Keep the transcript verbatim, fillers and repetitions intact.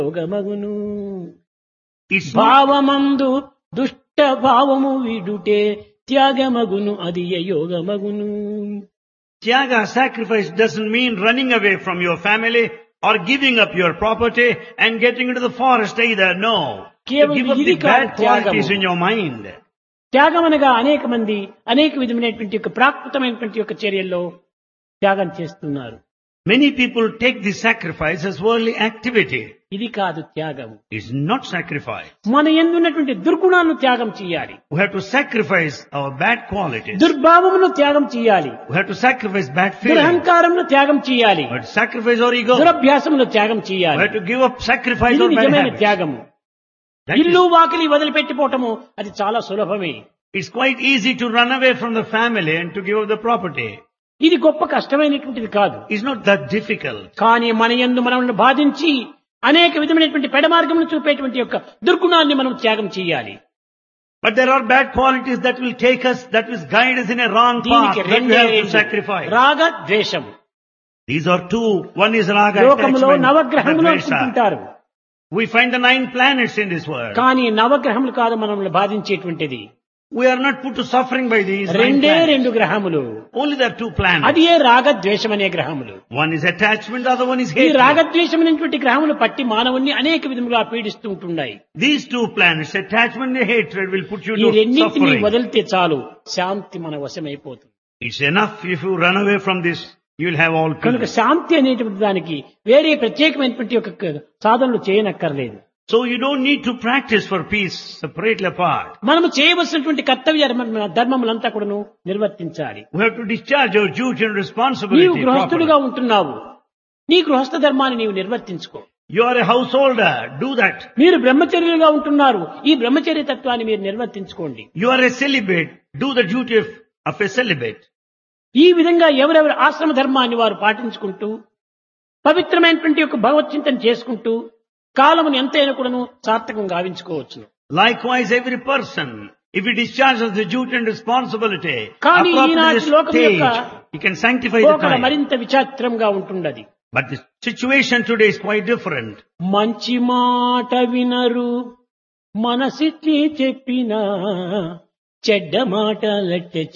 యోగమగును It's not, భావమందు దుష్ట భావము విడుటే త్యాగమగును అది యోగమగును. Tyaga, sacrifice, doesn't mean running away from your family or giving up your property and getting into the forest either. No. You కేవలం give up ఇది the కాదు bad qualities త్యాగము. in your mind. త్యాగం అనగా అనేక మంది అనేక విధమైనటువంటి యొక్క ప్రాకృతమైనటువంటి యొక్క చర్యల్లో త్యాగం చేస్తున్నారు. Many people take this sacrifice as worldly activity. ఇది కాదు త్యాగము. It's not sacrifice. మన యందు ఉన్నటువంటి దుర్గుణాలను త్యాగం చేయాలి. We have to sacrifice our bad qualities. దుర్భావమును త్యాగం చేయాలి. We have to sacrifice bad feelings. దురహంకారమును త్యాగం చేయాలి. We have to sacrifice our ego. We దురభ్యాసమును త్యాగం చేయాలి. have to give up, sacrifice ఇది our bad నిజమైన habits. త్యాగము. That is, ఇల్లు వాకిలి వదిలిపెట్టిపోవటము అది చాలా సులభమే. it's quite easy to run away from the family and to give up the property. ఇది గొప్ప కష్టమైనటువంటిది కాదు. It's not that difficult. కానీ మన యందు మనల్ని బాధించి అనేక విధమైనటువంటి పెడమార్గమును చూపేటువంటి యొక్క దుర్గుణాన్ని మనం త్యాగం చేయాలి. But there are bad qualities that will take us, that will guide us in a wrong path, దీనికి that we రెండే have to రెండు. sacrifice. రాగ ద్వేషం. These are two. One is raga లోకములో attachment, నవగ్రహములు the dvesha. అనుకుంటుంటారు. We find the nine planets in this world. కానీ నవగ్రహములు కాదు మనల్ని బాధించేటువంటిది. We are not put to suffering by these nine రెండే planets. రెండు గ్రహములు. Only there are two planets. అది ఏ రాగ ద్వేషం అనే గ్రహములు. One is attachment, the other one is ఈ hatred. రాగద్వేషమైనటువంటి గ్రహములు పట్టి మానవుణ్ణి అనేక విధములుగా పీడిస్తూ ఉంటున్నాయి. These two planets, attachment and hatred, will put you ఈ to రెండింటినీ suffering. వదిలితే చాలు శాంతి మన వశమైపోతుంది. It's enough if you run away from this, you will have all కనుక peace. శాంతి అనేటువంటి దానికి వేరే ప్రత్యేకమైనటువంటి ఒక సాధనలు చేయనక్కర్లేదు. So you don't need to practice for peace separately apart. మనము చేయవలసినటువంటి కర్తవ్య ధర్మ- ధర్మములంతా కూడాను నిర్వర్తించాలి. We have to discharge our duty and నీవు responsibility గృహస్థుడిగా properly. ఉంటున్నావు. నీ గృహస్థ ధర్మాన్ని నీవు నిర్వర్తించుకో. You are a householder, do that. మీరు బ్రహ్మచర్యులుగా ఉంటున్నారు. ఈ బ్రహ్మచర్య తత్వాన్ని మీరు నిర్వర్తించుకోండి. You are a celibate, do the duty of, of a celibate. ఈ విధంగా ఎవరెవరు ఆశ్రమ ధర్మాన్ని వారు పాటించుకుంటూ పవిత్రమైనటువంటి యొక్క భగవత్ చింతన చేసుకుంటూ కాలమును ఎంతైనా కూడాను సార్థకం గావించుకోవచ్చు. Likewise, every person, if he discharges the duty and responsibility, కానీ appropriate ఈనాటి to లోకం the యొక్క stage, he can sanctify the పోకడ time. మరింత విచిత్రంగా ఉంటున్నది. But the situation today is quite different. మంచి మాట వినరు మనసిచ్చి చెప్పినా చెడ్డ మాటలెట్ట